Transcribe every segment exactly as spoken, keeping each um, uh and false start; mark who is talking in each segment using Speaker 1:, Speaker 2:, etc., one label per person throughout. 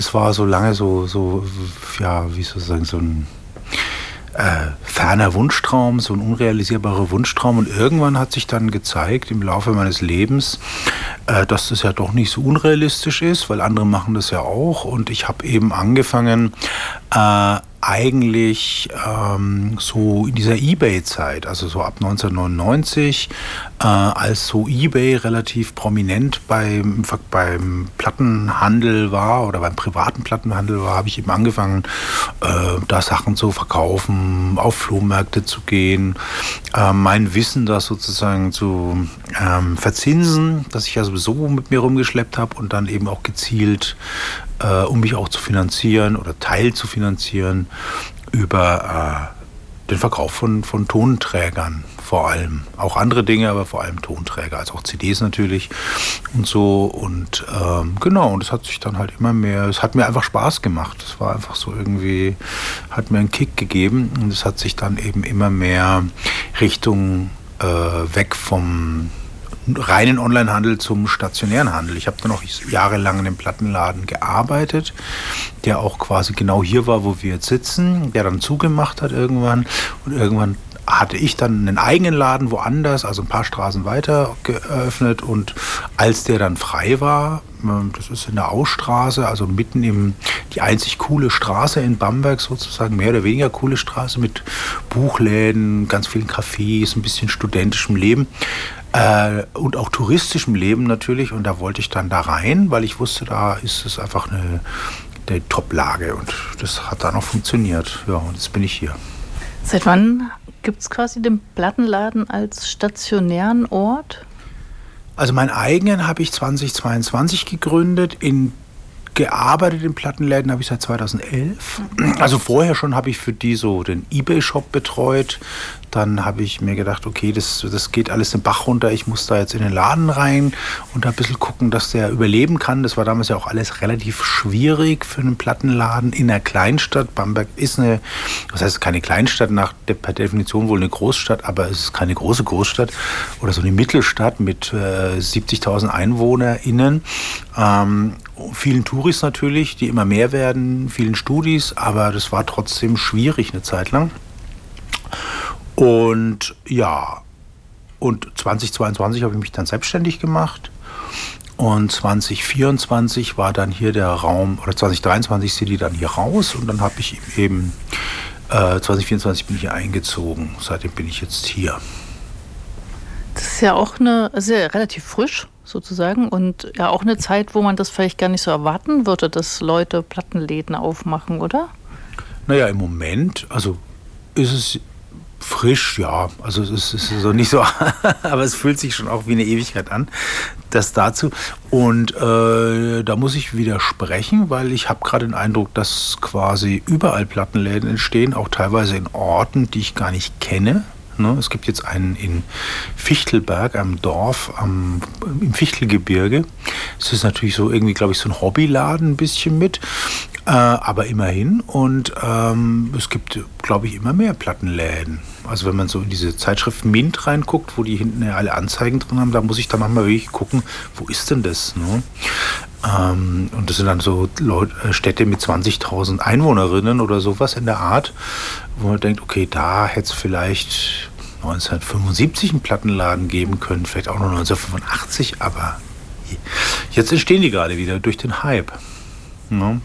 Speaker 1: das war so lange so, so ja, wie soll ich sagen, so ein äh, ferner Wunschtraum, so ein unrealisierbarer Wunschtraum. Und irgendwann hat sich dann gezeigt im Laufe meines Lebens, äh, dass das ja doch nicht so unrealistisch ist, weil andere machen das ja auch. Und ich habe eben angefangen, äh, eigentlich ähm, so in dieser eBay-Zeit, also so ab neunzehnhundertneunundneunzig, äh, als so eBay relativ prominent beim, beim Plattenhandel war oder beim privaten Plattenhandel war, habe ich eben angefangen, äh, da Sachen zu verkaufen, auf Flohmärkte zu gehen, äh, mein Wissen da sozusagen zu ähm, verzinsen, das ich ja sowieso mit mir rumgeschleppt habe und dann eben auch gezielt, äh, um mich auch zu finanzieren oder Teil zu finanzieren, über äh, den Verkauf von, von Tonträgern vor allem. Auch andere Dinge, aber vor allem Tonträger, also auch C Ds natürlich und so. Und ähm, genau, und es hat sich dann halt immer mehr, es hat mir einfach Spaß gemacht. Es war einfach so irgendwie, hat mir einen Kick gegeben und es hat sich dann eben immer mehr Richtung äh, weg vom reinen Onlinehandel zum stationären Handel. Ich habe dann auch jahrelang in einem Plattenladen gearbeitet, der auch quasi genau hier war, wo wir jetzt sitzen, der dann zugemacht hat irgendwann. Und irgendwann hatte ich dann einen eigenen Laden woanders, also ein paar Straßen weiter geöffnet. Und als der dann frei war, das ist in der Ausstraße, also mitten im, die einzig coole Straße in Bamberg sozusagen, mehr oder weniger coole Straße mit Buchläden, ganz vielen Cafés, ein bisschen studentischem Leben. Äh, und auch touristischem Leben natürlich. Und da wollte ich dann da rein, weil ich wusste, da ist es einfach eine, eine Top-Lage. Und das hat dann auch funktioniert. Ja, und jetzt bin ich hier.
Speaker 2: Seit wann gibt es quasi den Plattenladen als stationären Ort?
Speaker 1: Also meinen eigenen habe ich zweitausendzweiundzwanzig gegründet. In gearbeitet in Plattenläden habe ich seit zweitausendelf. Also vorher schon habe ich für die so den eBay-Shop betreut. Dann habe ich mir gedacht, okay, das, das geht alles den Bach runter. Ich muss da jetzt in den Laden rein und da ein bisschen gucken, dass der überleben kann. Das war damals ja auch alles relativ schwierig für einen Plattenladen in einer Kleinstadt. Bamberg ist eine, was heißt keine Kleinstadt, nach der, per Definition wohl eine Großstadt, aber es ist keine große Großstadt oder so eine Mittelstadt mit äh, siebzigtausend EinwohnerInnen. Ähm, vielen Touris natürlich, die immer mehr werden, vielen Studis, aber das war trotzdem schwierig eine Zeit lang. Und ja, und zweitausendzweiundzwanzig habe ich mich dann selbstständig gemacht und zweitausendvierundzwanzig war dann hier der Raum, oder zweitausenddreiundzwanzig sind die dann hier raus und dann habe ich eben, äh, zweitausendvierundzwanzig bin ich hier eingezogen, seitdem bin ich jetzt hier.
Speaker 2: Das ist ja auch eine, sehr relativ frisch sozusagen und ja auch eine Zeit, wo man das vielleicht gar nicht so erwarten würde, dass Leute Plattenläden aufmachen, oder?
Speaker 1: Naja, im Moment, also ist es frisch, ja, also es ist, es ist so nicht so, aber es fühlt sich schon auch wie eine Ewigkeit an, das dazu. Und äh, da muss ich widersprechen, weil ich habe gerade den Eindruck, dass quasi überall Plattenläden entstehen, auch teilweise in Orten, die ich gar nicht kenne. Ne? Es gibt jetzt einen in Fichtelberg, einem Dorf am, im Fichtelgebirge. Es ist natürlich so irgendwie, glaube ich, so ein Hobbyladen ein bisschen mit. Äh, aber immerhin. Und ähm, es gibt, glaube ich, immer mehr Plattenläden. Also wenn man so in diese Zeitschrift Mint reinguckt, wo die hinten ja alle Anzeigen drin haben, da muss ich dann manchmal wirklich gucken, wo ist denn das? Ne? Ähm, und das sind dann so Leute, Städte mit zwanzigtausend Einwohnerinnen oder sowas in der Art, wo man denkt, okay, da hätte es vielleicht neunzehnhundertfünfundsiebzig einen Plattenladen geben können, vielleicht auch noch neunzehnhundertfünfundachtzig, aber jetzt entstehen die gerade wieder durch den Hype. Ne?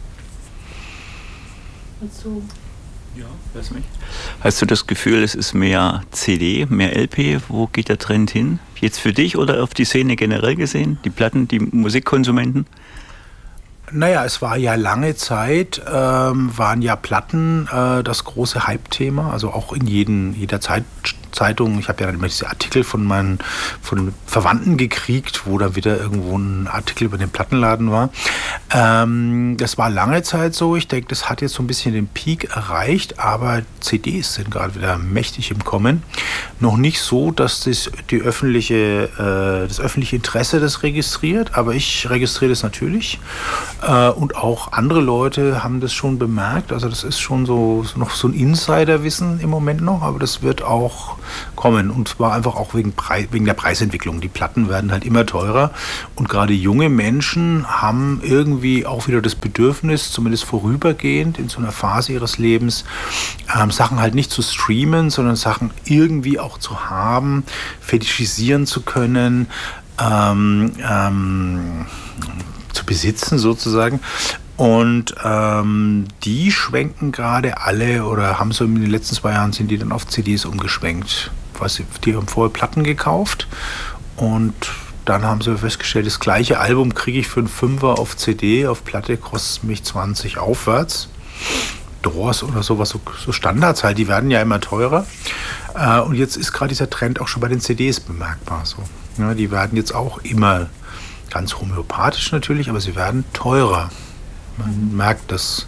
Speaker 3: Also, ja, weiß mich. Hast du das Gefühl, es ist mehr C D, mehr L P? Wo geht der Trend hin? Jetzt für dich oder auf die Szene generell gesehen? Die Platten, die Musikkonsumenten?
Speaker 1: Naja, es war ja lange Zeit, ähm, waren ja Platten äh, das große Hype-Thema, also auch in jeden, jeder Zeit, Zeitung. Ich habe ja dann immer diese Artikel von meinen von Verwandten gekriegt, wo dann wieder irgendwo ein Artikel über den Plattenladen war. Ähm, das war lange Zeit so. Ich denke, das hat jetzt so ein bisschen den Peak erreicht, aber C Ds sind gerade wieder mächtig im Kommen. Noch nicht so, dass das, die öffentliche, äh, das öffentliche Interesse das registriert, aber ich registriere das natürlich. Äh, und auch andere Leute haben das schon bemerkt. Also das ist schon so noch so ein Insiderwissen im Moment noch, aber das wird auch kommen. Und zwar einfach auch wegen, Preis, wegen der Preisentwicklung. Die Platten werden halt immer teurer und gerade junge Menschen haben irgendwie irgendwie auch wieder das Bedürfnis, zumindest vorübergehend in so einer Phase ihres Lebens, ähm, Sachen halt nicht zu streamen, sondern Sachen irgendwie auch zu haben, fetischisieren zu können, ähm, ähm, zu besitzen sozusagen. Und ähm, die schwenken gerade alle oder haben so in den letzten zwei Jahren sind die dann auf C Ds umgeschwenkt. Was, die haben vorher Platten gekauft und dann haben sie festgestellt, das gleiche Album kriege ich für einen Fünfer auf C D, auf Platte kostet mich zwanzig aufwärts. Doors oder sowas, so, so Standards halt, die werden ja immer teurer. Äh, und jetzt ist gerade dieser Trend auch schon bei den C Ds bemerkbar. So. Ja, die werden jetzt auch immer ganz homöopathisch natürlich, aber sie werden teurer. Man merkt das.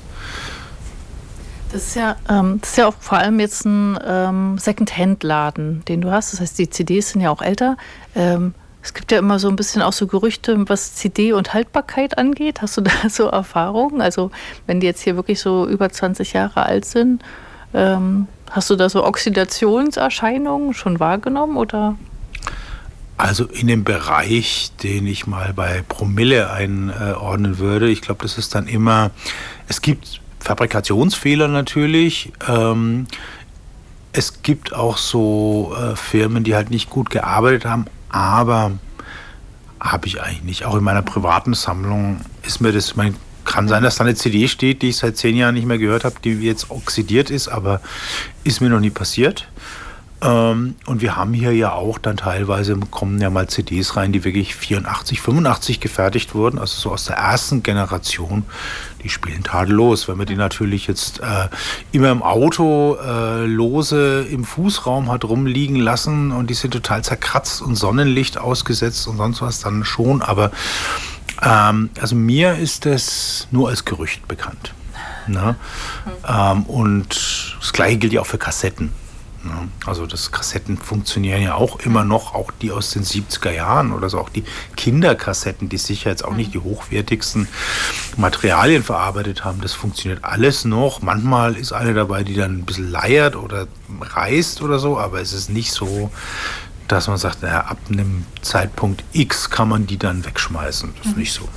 Speaker 2: Das ist ja, ähm, das ist ja auch vor allem jetzt ein ähm, Second-Hand-Laden, den du hast. Das heißt, die C Ds sind ja auch älter. Ähm, es gibt ja immer so ein bisschen auch so Gerüchte, was C D und Haltbarkeit angeht. Hast du da so Erfahrungen? Also wenn die jetzt hier wirklich so über zwanzig Jahre alt sind, ähm, hast du da so Oxidationserscheinungen schon wahrgenommen, oder?
Speaker 1: Also in dem Bereich, den ich mal bei Promille einordnen würde, ich glaube, das ist dann immer, es gibt Fabrikationsfehler natürlich, ähm, es gibt auch so äh, Firmen, die halt nicht gut gearbeitet haben, aber habe ich eigentlich nicht. Auch in meiner privaten Sammlung ist mir das, mein, kann sein, dass da eine C D steht, die ich seit zehn Jahren nicht mehr gehört habe, die jetzt oxidiert ist, aber ist mir noch nie passiert. Und wir haben hier ja auch dann teilweise, kommen ja mal C Ds rein, die wirklich vierundachtzig, fünfundachtzig gefertigt wurden, also so aus der ersten Generation, die spielen tadellos. Wenn man die natürlich jetzt äh, immer im Auto äh, lose im Fußraum hat rumliegen lassen und die sind total zerkratzt und Sonnenlicht ausgesetzt und sonst was, dann schon. Aber ähm, also mir ist das nur als Gerücht bekannt. Ne? Mhm. Ähm, und das Gleiche gilt ja auch für Kassetten. Also das Kassetten funktionieren ja auch immer noch, auch die aus den siebziger Jahren oder so, auch die Kinderkassetten, die sicher jetzt auch nicht die hochwertigsten Materialien verarbeitet haben, das funktioniert alles noch. Manchmal ist eine dabei, die dann ein bisschen leiert oder reißt oder so, aber es ist nicht so, dass man sagt, naja, ab einem Zeitpunkt X kann man die dann wegschmeißen. Das ist nicht so.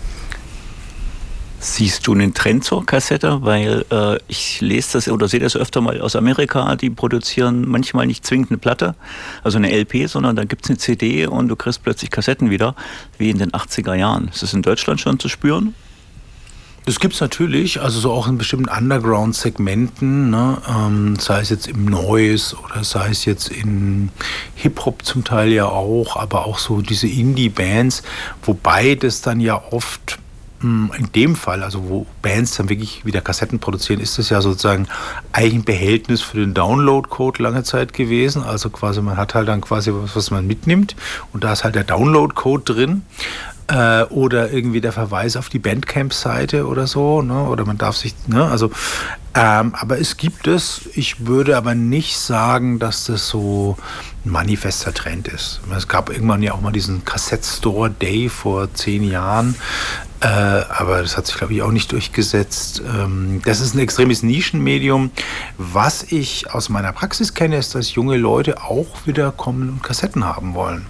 Speaker 3: Siehst du einen Trend zur Kassette? Weil äh, ich lese das oder sehe das öfter mal aus Amerika, die produzieren manchmal nicht zwingend eine Platte, also eine L P, sondern da gibt es eine C D und du kriegst plötzlich Kassetten wieder, wie in den achtziger Jahren. Ist das in Deutschland schon zu spüren?
Speaker 1: Das gibt es natürlich, also so auch in bestimmten Underground-Segmenten, ne? ähm, sei es jetzt im Noise oder sei es jetzt in Hip-Hop zum Teil ja auch, aber auch so diese Indie-Bands, wobei das dann ja oft in dem Fall, also wo Bands dann wirklich wieder Kassetten produzieren, ist das ja sozusagen eigentlich ein Behältnis für den Download-Code lange Zeit gewesen. Also quasi, man hat halt dann quasi was, was man mitnimmt und da ist halt der Download-Code drin. Äh, oder irgendwie der Verweis auf die Bandcamp-Seite oder so, ne? Oder man darf sich, ne? Also, ähm, aber es gibt es. Ich würde aber nicht sagen, dass das so ein manifester Trend ist. Es gab irgendwann ja auch mal diesen Cassette-Store-Day vor zehn Jahren. Äh, aber das hat sich, glaube ich, auch nicht durchgesetzt. Ähm, das ist ein extremes Nischenmedium. Was ich aus meiner Praxis kenne, ist, dass junge Leute auch wieder kommen und Kassetten haben wollen.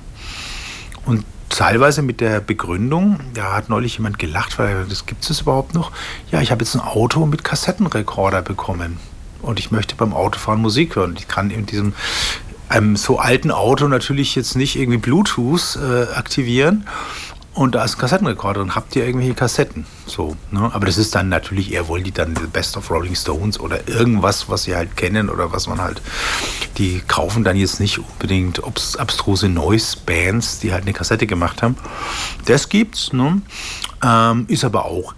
Speaker 1: Und teilweise mit der Begründung, da hat neulich jemand gelacht, weil das gibt es überhaupt noch. Ja, ich habe jetzt ein Auto mit Kassettenrekorder bekommen und ich möchte beim Autofahren Musik hören. Ich kann in diesem einem so alten Auto natürlich jetzt nicht irgendwie Bluetooth äh, aktivieren. Und da ist ein Kassettenrekorder drin. Habt ihr irgendwelche Kassetten? So, ne? Aber das ist dann natürlich eher, wollen die dann The Best of Rolling Stones oder irgendwas, was sie halt kennen oder was man halt, die kaufen dann jetzt nicht unbedingt obs- abstruse Noise-Bands, die halt eine Kassette gemacht haben. Das gibt's, ne? Ähm, ist aber auch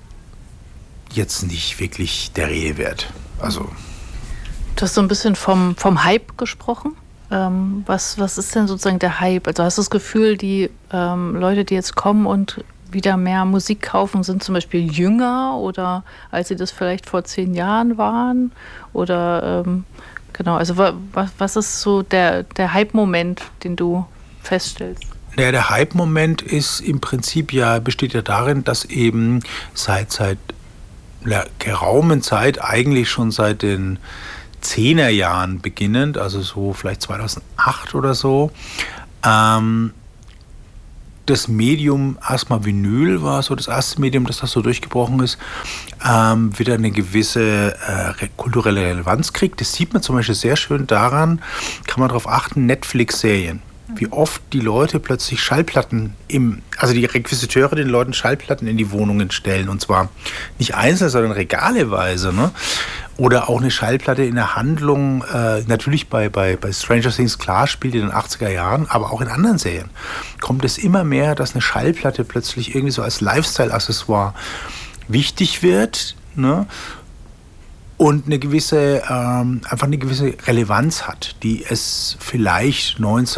Speaker 1: jetzt nicht wirklich der Rede wert. Also.
Speaker 2: Du hast so ein bisschen vom, vom Hype gesprochen. Ähm, was, was ist denn sozusagen der Hype? Also hast du das Gefühl, die ähm, Leute, die jetzt kommen und wieder mehr Musik kaufen, sind zum Beispiel jünger oder als sie das vielleicht vor zehn Jahren waren? Oder ähm, genau, also wa, wa, was ist so der, der Hype-Moment, den du feststellst?
Speaker 1: Ja, der Hype-Moment ist im Prinzip ja, besteht ja darin, dass eben seit, seit einer geraumen Zeit, eigentlich schon seit den Zehnerjahren beginnend, also so vielleicht zweitausendacht oder so, ähm, das Medium erstmal Vinyl war so das erste Medium, das da so durchgebrochen ist, ähm, wieder eine gewisse äh, kulturelle Relevanz kriegt. Das sieht man zum Beispiel sehr schön daran, kann man darauf achten, Netflix-Serien. Wie oft die Leute plötzlich Schallplatten im, also die Requisiteure den Leuten Schallplatten in die Wohnungen stellen. Und zwar nicht einzeln, sondern regaleweise. Ne? Oder auch eine Schallplatte in der Handlung, äh, natürlich bei, bei, bei Stranger Things, klar, spielt in den achtziger Jahren, aber auch in anderen Serien kommt es immer mehr, dass eine Schallplatte plötzlich irgendwie so als Lifestyle-Accessoire wichtig wird, ne? Und eine gewisse, ähm, einfach eine gewisse Relevanz hat, die es vielleicht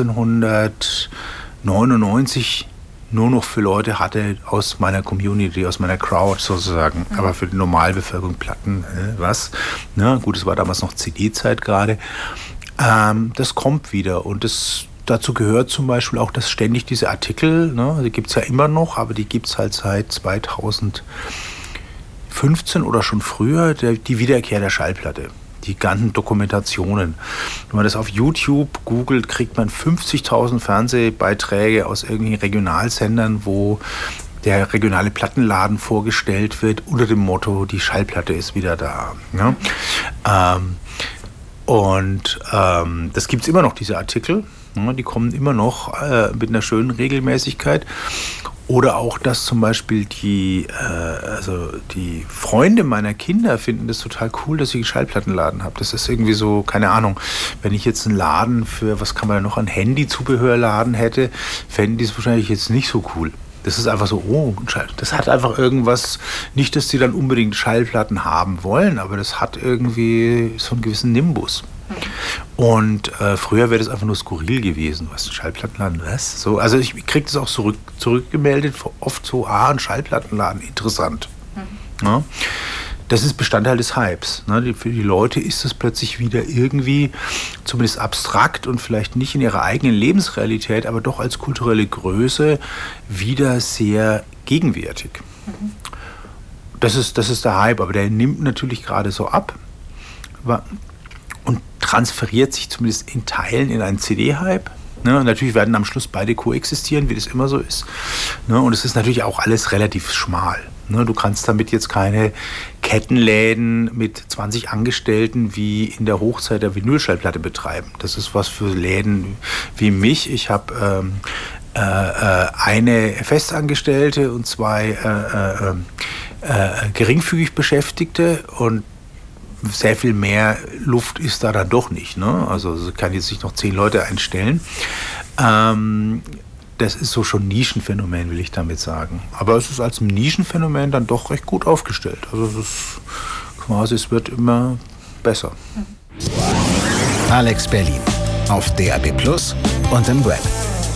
Speaker 1: neunzehnhundertneunundneunzig nur noch für Leute hatte aus meiner Community, aus meiner Crowd sozusagen. Mhm. Aber für die Normalbevölkerung Platten, äh, was? Ne? Gut, es war damals noch C D-Zeit gerade. Ähm, das kommt wieder und das, dazu gehört zum Beispiel auch, dass ständig diese Artikel, ne, die gibt es ja immer noch, aber die gibt es halt seit zweitausendfünfzehn oder schon früher, der, die Wiederkehr der Schallplatte. Die ganzen Dokumentationen. Wenn man das auf YouTube googelt, kriegt man fünfzigtausend Fernsehbeiträge aus irgendwelchen Regionalsendern, wo der regionale Plattenladen vorgestellt wird unter dem Motto, die Schallplatte ist wieder da. Ja? Ähm, und ähm, das gibt es immer noch, diese Artikel. Ja, die kommen immer noch äh, mit einer schönen Regelmäßigkeit. Oder auch, dass zum Beispiel die, äh, also die Freunde meiner Kinder finden das total cool, dass ich einen Schallplattenladen habe. Das ist irgendwie so, keine Ahnung, wenn ich jetzt einen Laden für, was kann man da noch, einen Handy-Zubehörladen hätte, fänden die es wahrscheinlich jetzt nicht so cool. Das ist einfach so, oh, das hat einfach irgendwas, nicht, dass die dann unbedingt Schallplatten haben wollen, aber das hat irgendwie so einen gewissen Nimbus. Und äh, früher wäre das einfach nur skurril gewesen. Was, ein Schallplattenladen, was? So, also ich kriege das auch zurück, zurückgemeldet, oft so, ah, ein Schallplattenladen, interessant. Mhm. Ja? Das ist Bestandteil des Hypes. Ne? Für die Leute ist das plötzlich wieder irgendwie, zumindest abstrakt und vielleicht nicht in ihrer eigenen Lebensrealität, aber doch als kulturelle Größe wieder sehr gegenwärtig. Mhm. Das ist, das ist der Hype, aber der nimmt natürlich gerade so ab. Aber und transferiert sich zumindest in Teilen in einen C D-Hype. Ne? Und natürlich werden am Schluss beide koexistieren, wie das immer so ist. Ne? Und es ist natürlich auch alles relativ schmal. Ne? Du kannst damit jetzt keine Kettenläden mit zwanzig Angestellten wie in der Hochzeit der Vinylschallplatte betreiben. Das ist was für Läden wie mich. Ich habe ähm, äh, eine Festangestellte und zwei äh, äh, äh, geringfügig Beschäftigte und sehr viel mehr Luft ist da dann doch nicht. Ne? Also es kann jetzt nicht noch zehn Leute einstellen. Ähm, das ist so schon ein Nischenphänomen, will ich damit sagen. Aber es ist als Nischenphänomen dann doch recht gut aufgestellt. Also es ist quasi, es wird immer besser.
Speaker 4: Alex Berlin auf D A B Plus und im Web.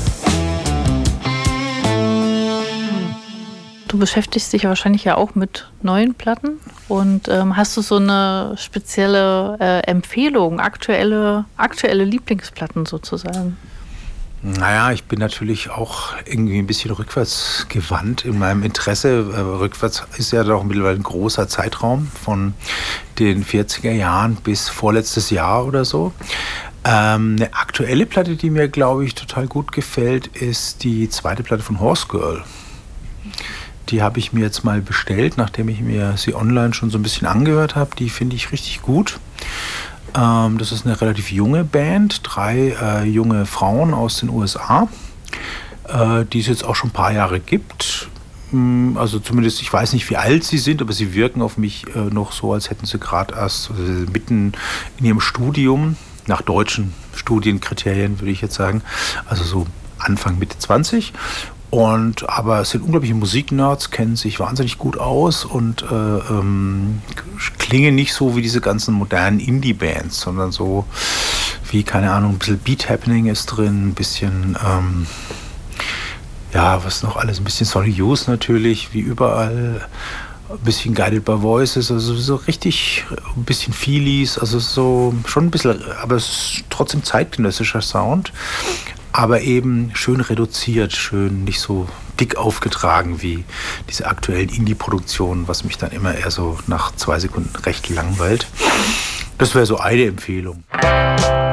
Speaker 2: Du beschäftigst dich ja wahrscheinlich ja auch mit neuen Platten und ähm, hast du so eine spezielle äh, Empfehlung, aktuelle, aktuelle Lieblingsplatten sozusagen?
Speaker 1: Naja, ich bin natürlich auch irgendwie ein bisschen rückwärts gewandt in meinem Interesse. Rückwärts ist ja doch mittlerweile ein großer Zeitraum von den vierziger Jahren bis vorletztes Jahr oder so. Ähm, eine aktuelle Platte, die mir, glaube ich, total gut gefällt, ist die zweite Platte von Horse Girl. Die habe ich mir jetzt mal bestellt, nachdem ich mir sie online schon so ein bisschen angehört habe. Die finde ich richtig gut. Ähm, das ist eine relativ junge Band, drei äh, junge Frauen aus den U S A, äh, die es jetzt auch schon ein paar Jahre gibt. Ähm, also zumindest, ich weiß nicht, wie alt sie sind, aber sie wirken auf mich äh, noch so, als hätten sie gerade erst also mitten in ihrem Studium, nach deutschen Studienkriterien würde ich jetzt sagen, also so Anfang, Mitte zwanzig. Und, aber es sind unglaubliche Musiknerds, kennen sich wahnsinnig gut aus und äh, ähm, klingen nicht so wie diese ganzen modernen Indie-Bands, sondern so wie, keine Ahnung, ein bisschen Beat-Happening ist drin, ein bisschen, ähm, ja, was noch alles, ein bisschen Sonny Youth natürlich, wie überall, ein bisschen Guided by Voices, also so richtig, ein bisschen Feelies, also so schon ein bisschen, aber es ist trotzdem zeitgenössischer Sound. Aber eben schön reduziert, schön nicht so dick aufgetragen wie diese aktuellen Indie-Produktionen, was mich dann immer eher so nach zwei Sekunden recht langweilt. Das wäre so eine Empfehlung.